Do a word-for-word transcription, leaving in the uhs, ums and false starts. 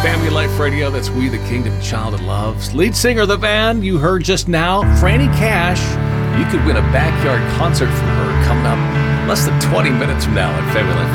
Family Life Radio, that's We the Kingdom Child of Love. Lead singer of the band you heard just now, Franny Cash. You could win a backyard concert from her coming up less than twenty minutes from now on Family Life